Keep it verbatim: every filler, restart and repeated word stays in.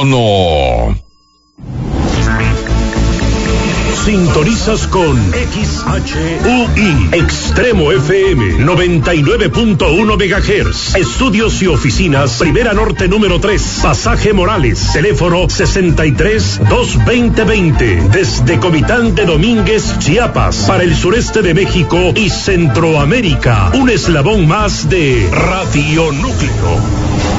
no. Sintonizas con X H U I Extremo F M noventa y nueve punto uno megahertz. Estudios y oficinas Primera Norte número tres, Pasaje Morales. Teléfono sesenta y tres, dos veinte veinte. Desde Comitán de Domínguez, Chiapas, para el sureste de México y Centroamérica. Un eslabón más de Radio Núcleo.